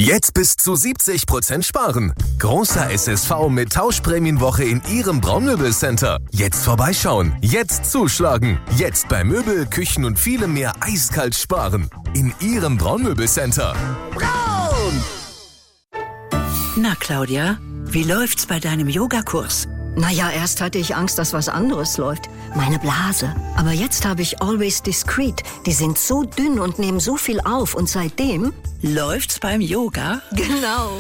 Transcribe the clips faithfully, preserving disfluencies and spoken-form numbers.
Jetzt bis zu siebzig Prozent sparen. Großer S S V mit Tauschprämienwoche in Ihrem Braunmöbelcenter. Jetzt vorbeischauen, jetzt zuschlagen. Jetzt bei Möbel, Küchen und vielem mehr eiskalt sparen. In Ihrem Braunmöbelcenter. Braun! Na Claudia, wie läuft's bei deinem Yogakurs? Naja, erst hatte ich Angst, dass was anderes läuft. Meine Blase. Aber jetzt habe ich Always Discreet. Die sind so dünn und nehmen so viel auf. Und seitdem... Läuft's beim Yoga? Genau.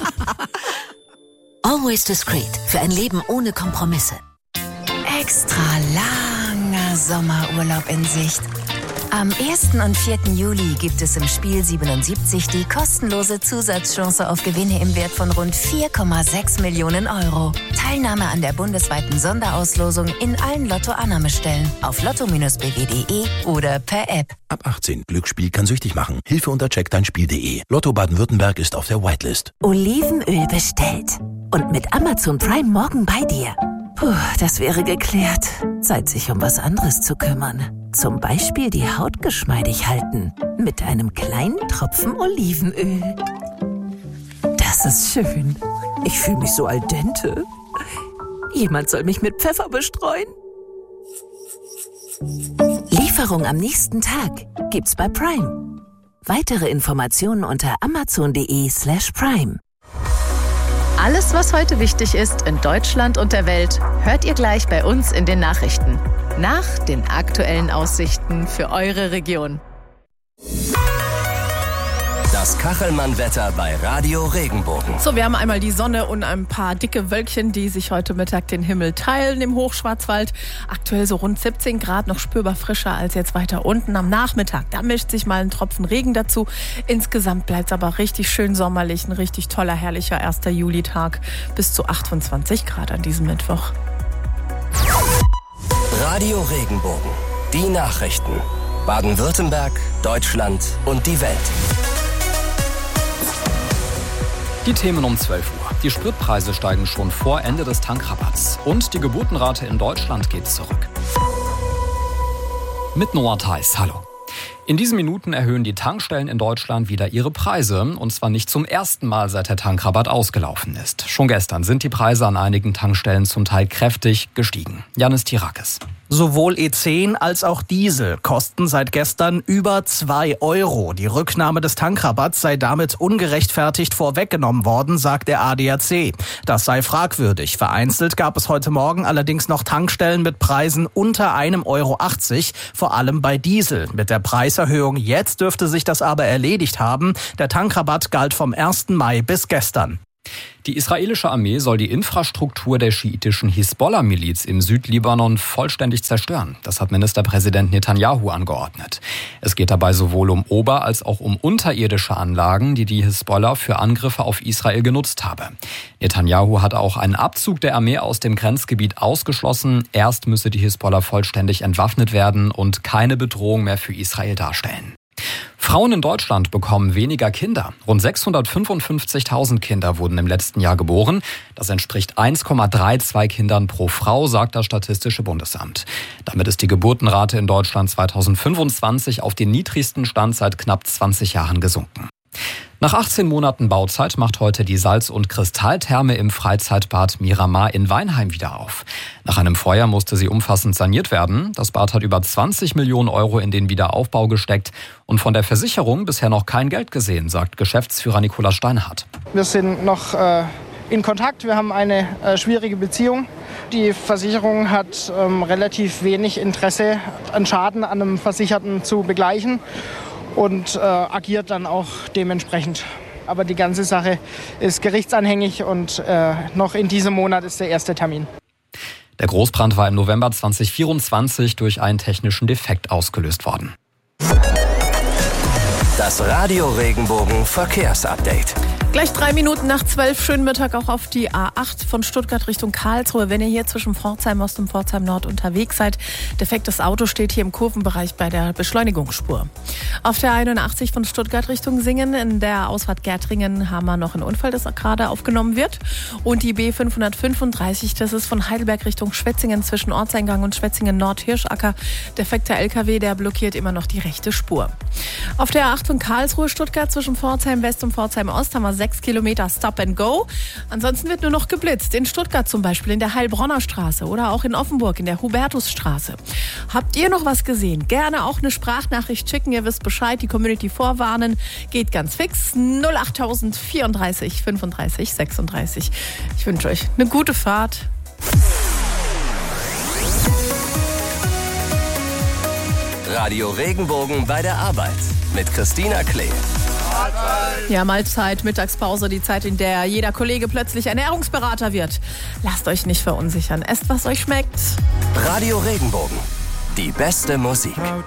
Always Discreet. Für ein Leben ohne Kompromisse. Extra langer Sommerurlaub in Sicht. Am ersten und vierten Juli gibt es im Spiel siebenundsiebzig die kostenlose Zusatzchance auf Gewinne im Wert von rund vier Komma sechs Millionen Euro. Teilnahme an der bundesweiten Sonderauslosung in allen Lotto-Annahmestellen auf lotto b w punkt de oder per App. Ab achtzehn. Glücksspiel kann süchtig machen. Hilfe unter check dein spiel punkt de. Lotto Baden-Württemberg ist auf der Whitelist. Olivenöl bestellt. Und mit Amazon Prime morgen bei dir. Puh, das wäre geklärt. Zeit, sich um was anderes zu kümmern. Zum Beispiel die Haut geschmeidig halten. Mit einem kleinen Tropfen Olivenöl. Das ist schön. Ich fühle mich so al dente. Jemand soll mich mit Pfeffer bestreuen. Lieferung am nächsten Tag gibt's bei Prime. Weitere Informationen unter amazon.de slash prime. Alles, was heute wichtig ist in Deutschland und der Welt, hört ihr gleich bei uns in den Nachrichten. Nach den aktuellen Aussichten für eure Region. Das Kachelmann-Wetter bei Radio Regenbogen. So, wir haben einmal die Sonne und ein paar dicke Wölkchen, die sich heute Mittag den Himmel teilen im Hochschwarzwald. Aktuell so rund siebzehn Grad, noch spürbar frischer als jetzt weiter unten. Am Nachmittag, da mischt sich mal ein Tropfen Regen dazu. Insgesamt bleibt es aber richtig schön sommerlich, ein richtig toller, herrlicher erster Julitag. Bis zu achtundzwanzig Grad an diesem Mittwoch. Radio Regenbogen. Die Nachrichten. Baden-Württemberg, Deutschland und die Welt. Die Themen um zwölf Uhr. Die Spritpreise steigen schon vor Ende des Tankrabatts. Und die Geburtenrate in Deutschland geht zurück. Mit Noah Theis, hallo. In diesen Minuten erhöhen die Tankstellen in Deutschland wieder ihre Preise. Und zwar nicht zum ersten Mal, seit der Tankrabatt ausgelaufen ist. Schon gestern sind die Preise an einigen Tankstellen zum Teil kräftig gestiegen. Janis Tirakis. Sowohl E zehn als auch Diesel kosten seit gestern über zwei Euro. Die Rücknahme des Tankrabatts sei damit ungerechtfertigt vorweggenommen worden, sagt der A D A C. Das sei fragwürdig. Vereinzelt gab es heute Morgen allerdings noch Tankstellen mit Preisen unter einem Euro achtzig, vor allem bei Diesel. Mit der Preiserhöhung jetzt dürfte sich das aber erledigt haben. Der Tankrabatt galt vom ersten Mai bis gestern. Die israelische Armee soll die Infrastruktur der schiitischen Hisbollah-Miliz im Südlibanon vollständig zerstören. Das hat Ministerpräsident Netanyahu angeordnet. Es geht dabei sowohl um ober- als auch um unterirdische Anlagen, die die Hisbollah für Angriffe auf Israel genutzt habe. Netanyahu hat auch einen Abzug der Armee aus dem Grenzgebiet ausgeschlossen. Erst müsse die Hisbollah vollständig entwaffnet werden und keine Bedrohung mehr für Israel darstellen. Frauen in Deutschland bekommen weniger Kinder. Rund sechshundertfünfundfünfzigtausend Kinder wurden im letzten Jahr geboren. Das entspricht eins Komma zweiunddreißig Kindern pro Frau, sagt das Statistische Bundesamt. Damit ist die Geburtenrate in Deutschland zweitausendfünfundzwanzig auf den niedrigsten Stand seit knapp zwanzig Jahren gesunken. Nach achtzehn Monaten Bauzeit macht heute die Salz- und Kristalltherme im Freizeitbad Miramar in Weinheim wieder auf. Nach einem Feuer musste sie umfassend saniert werden. Das Bad hat über zwanzig Millionen Euro in den Wiederaufbau gesteckt und von der Versicherung bisher noch kein Geld gesehen, sagt Geschäftsführer Nikolaus Steinhardt. Wir sind noch äh, in Kontakt, wir haben eine äh, schwierige Beziehung. Die Versicherung hat ähm, relativ wenig Interesse, einen Schaden an einem Versicherten zu begleichen. Und äh, agiert dann auch dementsprechend. Aber die ganze Sache ist gerichtsanhängig und äh, noch in diesem Monat ist der erste Termin. Der Großbrand war im November zweitausendvierundzwanzig durch einen technischen Defekt ausgelöst worden. Das Radio Regenbogen Verkehrsupdate. Gleich drei Minuten nach zwölf, schönen Mittag auch auf die A acht von Stuttgart Richtung Karlsruhe. Wenn ihr hier zwischen Pforzheim Ost und Pforzheim Nord unterwegs seid, defektes Auto steht hier im Kurvenbereich bei der Beschleunigungsspur. Auf der einundachtzig von Stuttgart Richtung Singen, in der Ausfahrt Gärtringen, haben wir noch einen Unfall, das gerade aufgenommen wird. Und die B fünfhundertfünfunddreißig, das ist von Heidelberg Richtung Schwetzingen zwischen Ortseingang und Schwetzingen Nord Hirschacker. Defekter L K W, der blockiert immer noch die rechte Spur. Auf der A acht von Karlsruhe Stuttgart zwischen Pforzheim West und Pforzheim Ost haben wir sechs Kilometer Stop and Go. Ansonsten wird nur noch geblitzt. In Stuttgart zum Beispiel in der Heilbronner Straße oder auch in Offenburg in der Hubertusstraße. Habt ihr noch was gesehen? Gerne auch eine Sprachnachricht schicken. Ihr wisst Bescheid, die Community vorwarnen. Geht ganz fix. null acht vierunddreißig fünfunddreißig sechsunddreißig. Ich wünsche euch eine gute Fahrt. Radio Regenbogen bei der Arbeit mit Christina Klee. Ja, Mahlzeit, Mittagspause, die Zeit, in der jeder Kollege plötzlich Ernährungsberater wird. Lasst euch nicht verunsichern. Esst, was euch schmeckt. Radio Regenbogen. Die beste Musik.